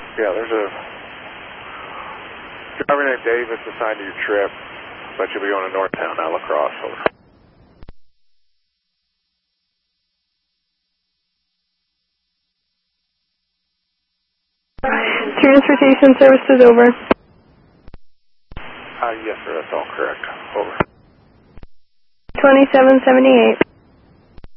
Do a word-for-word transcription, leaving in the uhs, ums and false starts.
Yeah, there's a driver named Davis assigned to your trip, but you'll be going to Northtown, not La Crosse. Over. Transportation services over. Uh, yes, sir, that's all correct. Over. twenty-seven seventy-eight.